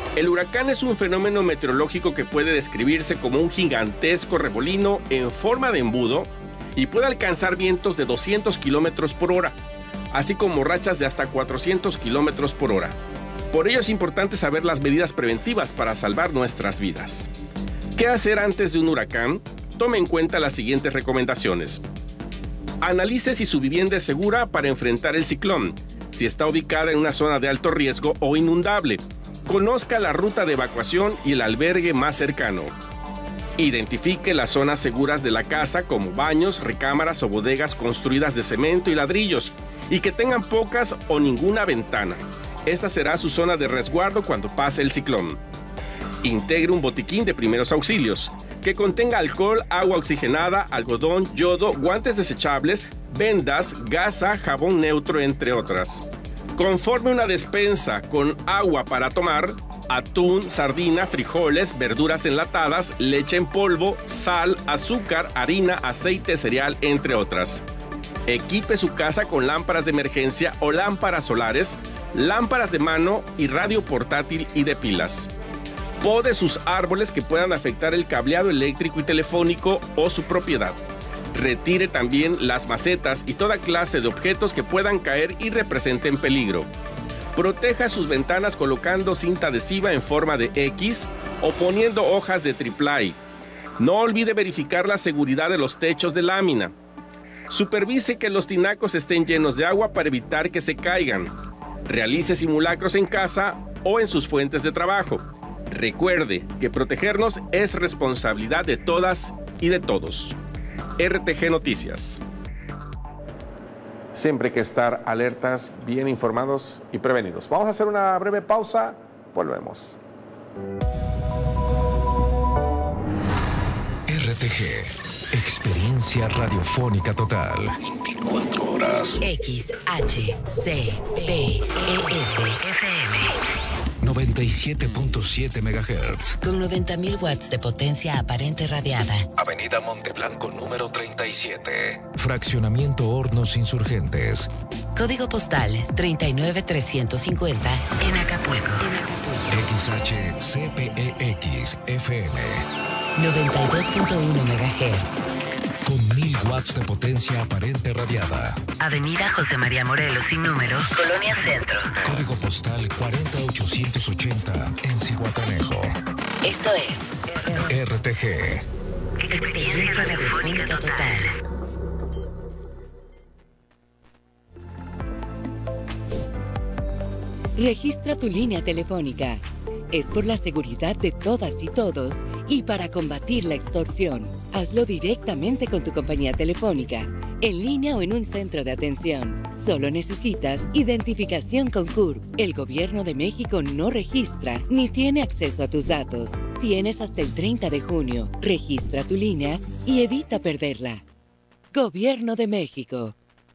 El huracán es un fenómeno meteorológico que puede describirse como un gigantesco remolino en forma de embudo y puede alcanzar vientos de 200 kilómetros por hora, así como rachas de hasta 400 kilómetros por hora. Por ello es importante saber las medidas preventivas para salvar nuestras vidas. ¿Qué hacer antes de un huracán? Tome en cuenta las siguientes recomendaciones. Analice si su vivienda es segura para enfrentar el ciclón, si está ubicada en una zona de alto riesgo o inundable. Conozca la ruta de evacuación y el albergue más cercano. Identifique las zonas seguras de la casa como baños, recámaras o bodegas construidas de cemento y ladrillos y que tengan pocas o ninguna ventana. Esta será su zona de resguardo cuando pase el ciclón. Integre un botiquín de primeros auxilios que contenga alcohol, agua oxigenada, algodón, yodo, guantes desechables, vendas, gasa, jabón neutro, entre otras. Conforme una despensa con agua para tomar, atún, sardina, frijoles, verduras enlatadas, leche en polvo, sal, azúcar, harina, aceite, cereal, entre otras. Equipe su casa con lámparas de emergencia o lámparas solares, lámparas de mano y radio portátil y de pilas. Pode sus árboles que puedan afectar el cableado eléctrico y telefónico o su propiedad. Retire también las macetas y toda clase de objetos que puedan caer y representen peligro. Proteja sus ventanas colocando cinta adhesiva en forma de X o poniendo hojas de triplay. No olvide verificar la seguridad de los techos de lámina. Supervise que los tinacos estén llenos de agua para evitar que se caigan. Realice simulacros en casa o en sus fuentes de trabajo. Recuerde que protegernos es responsabilidad de todas y de todos. RTG Noticias. Siempre hay que estar alertas, bien informados y prevenidos. Vamos a hacer una breve pausa. Volvemos. RTG, experiencia radiofónica total. 24 horas. XHCPES-FM 97.7 MHz. con 90.000 watts de potencia aparente radiada. Avenida Monteblanco número 37. Fraccionamiento Hornos Insurgentes. Código postal 39350 en Acapulco. XHCPEX-FM 92.1 MHz. Con 1000 watts de potencia aparente radiada. Avenida José María Morelos sin número, Colonia Centro. Código postal 40880 en Zihuatanejo. Esto es RTG. Experiencia radiofónica total. Registra tu línea telefónica. Es por la seguridad de todas y todos y para combatir la extorsión. Hazlo directamente con tu compañía telefónica, en línea o en un centro de atención. Solo necesitas identificación con CURP. El Gobierno de México no registra ni tiene acceso a tus datos. Tienes hasta el 30 de junio. Registra tu línea y evita perderla. Gobierno de México.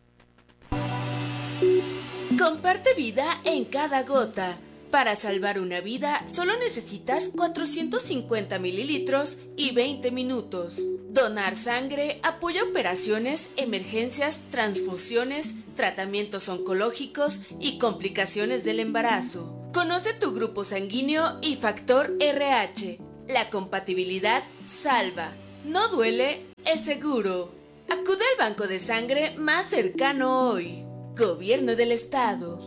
Comparte vida en cada gota. Para salvar una vida, solo necesitas 450 mililitros y 20 minutos. Donar sangre apoya operaciones, emergencias, transfusiones, tratamientos oncológicos y complicaciones del embarazo. Conoce tu grupo sanguíneo y factor RH. La compatibilidad salva. No duele, es seguro. Acude al banco de sangre más cercano hoy. Gobierno del Estado.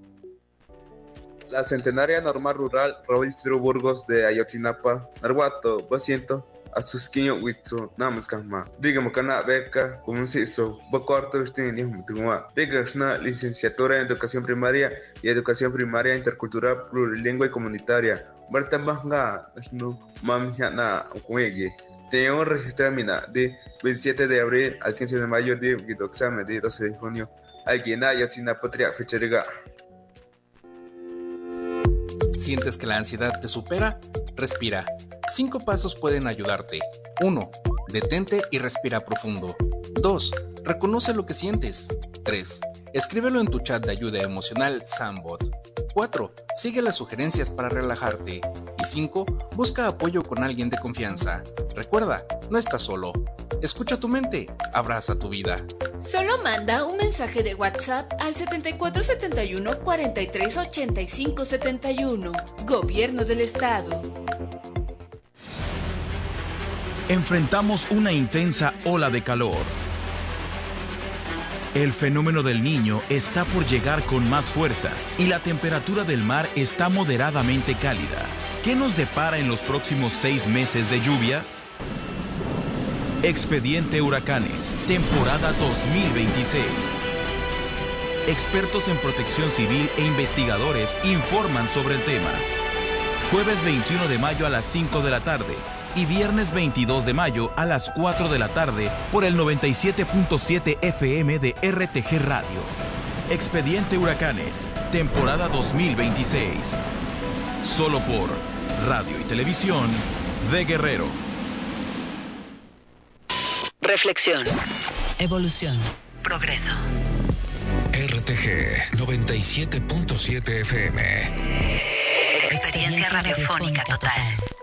La centenaria normal rural Robinstro Burgos de Ayotzinapa, Narwato, 200, Asusquiño, Huitzo, Namaskama, Digamos Cana, Beca, Comunciso, Bocorto, Vigama, Digashna, licenciatura en Educación Primaria y Educación Primaria Intercultural Plurilingüe y Comunitaria, Bartambanga, Mamjana, Okwege. Tengo registrado de 27 de abril al 15 de mayo de examen de 12 de junio. Alguien Ayotzinapa, Fecheriga. ¿Sientes que la ansiedad te supera? Respira. 5 pasos pueden ayudarte. 1. Detente y respira profundo. 2. Reconoce lo que sientes. 3. Escríbelo en tu chat de ayuda emocional Sambot. 4. Sigue las sugerencias para relajarte. Y 5. Busca apoyo con alguien de confianza. Recuerda, no estás solo. Escucha tu mente, abraza tu vida. Solo manda un mensaje de WhatsApp al 7471 43 85 71. Gobierno del Estado. Enfrentamos una intensa ola de calor. El fenómeno del Niño está por llegar con más fuerza y la temperatura del mar está moderadamente cálida. ¿Qué nos depara en los próximos 6 meses de lluvias? Expediente Huracanes, temporada 2026. Expertos en protección civil e investigadores informan sobre el tema. Jueves 21 de mayo a las 5 de la tarde y viernes 22 de mayo a las 4 de la tarde por el 97.7 FM de RTG Radio. Expediente Huracanes, temporada 2026. Solo por Radio y Televisión de Guerrero. Reflexión. Evolución. Progreso. RTG 97.7 FM. Experiencia radiofónica total.